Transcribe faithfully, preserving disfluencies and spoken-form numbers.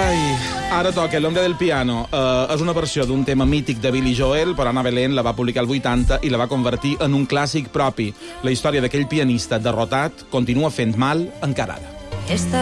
Ai, ara toca El hombre del piano. Uh, és una versió d'un tema mític de Billy Joel, però Anna Belén la va publicar al vuitanta i la va convertir en un clàssic propi. La història d'aquell pianista derrotat continua fent mal encara ara.